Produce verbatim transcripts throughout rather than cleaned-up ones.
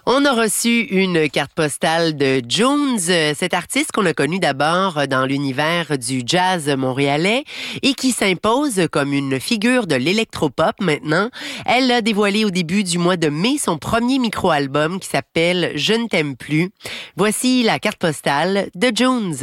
On a reçu une carte postale de Jones, cette artiste qu'on a connue d'abord dans l'univers du jazz montréalais et qui s'impose comme une figure de l'électropop maintenant. Elle a dévoilé au début du mois de mai son premier micro-album qui s'appelle « Je ne t'aime plus ». Voici la carte postale de Jones.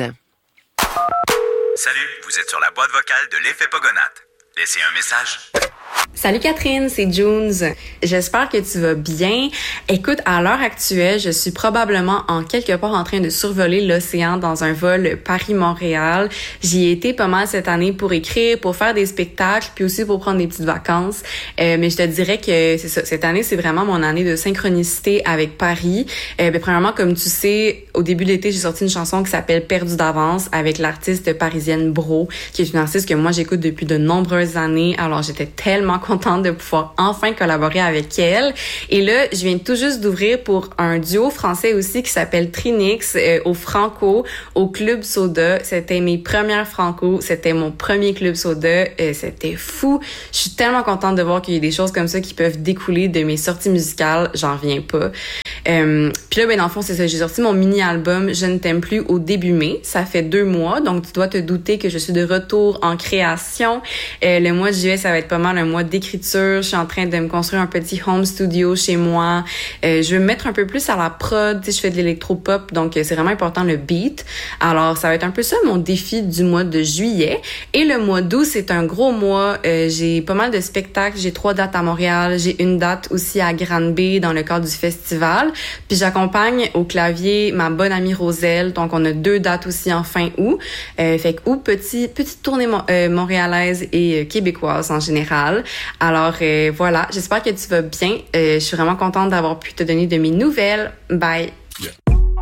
Salut, vous êtes sur la boîte vocale de l'Effet Pogonat. Laissez un message. Salut Catherine, c'est Jones. J'espère que tu vas bien. Écoute, à l'heure actuelle, je suis probablement en quelque part en train de survoler l'océan dans un vol Paris-Montréal. J'y ai été pas mal cette année pour écrire, pour faire des spectacles, puis aussi pour prendre des petites vacances. Euh, mais je te dirais que c'est ça. Cette année, c'est vraiment mon année de synchronicité avec Paris. Euh, ben, premièrement, comme tu sais, au début de l'été, j'ai sorti une chanson qui s'appelle Perdu d'avance avec l'artiste parisienne Bro, qui est une artiste que moi j'écoute depuis de nombreuses années. Alors j'étais tellement contente de pouvoir enfin collaborer avec elle. Et là, je viens tout juste d'ouvrir pour un duo français aussi qui s'appelle Trinix euh, au Franco, au Club Soda. C'était mes premières Franco, c'était mon premier Club Soda. Euh, c'était fou. Je suis tellement contente de voir qu'il y a des choses comme ça qui peuvent découler de mes sorties musicales. J'en reviens pas. Euh, Puis là, ben dans le fond, c'est ça. J'ai sorti mon mini-album Je ne t'aime plus au début mai. Ça fait deux mois, donc tu dois te douter que je suis de retour en création. Euh, le mois de juillet, ça va être pas mal un mois d'écriture. Je suis en train de me construire un petit home studio chez moi. Euh, je veux me mettre un peu plus à la prod. Tu sais, je fais de l'électropop, donc c'est vraiment important le beat. Alors, ça va être un peu ça mon défi du mois de juillet. Et le mois d'août, c'est un gros mois. Euh, j'ai pas mal de spectacles. J'ai trois dates à Montréal. J'ai une date aussi à Granby dans le cadre du festival. Puis j'accompagne au clavier ma bonne amie Roselle. Donc, on a deux dates aussi en fin août. Euh, fait que août, petit, petite tournée mo- euh, montréalaise et euh, québécoise en général. Alors euh, voilà, j'espère que tu vas bien. Euh, je suis vraiment contente d'avoir pu te donner de mes nouvelles. Bye!